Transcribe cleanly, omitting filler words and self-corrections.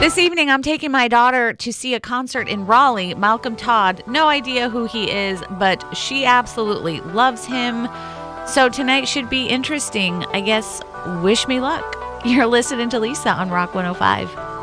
This evening, I'm taking my daughter to see a concert in Raleigh. Malcolm Todd, no idea who he is, but she absolutely loves him. So tonight should be interesting. I guess, wish me luck. You're listening to Lisa on Rock 105.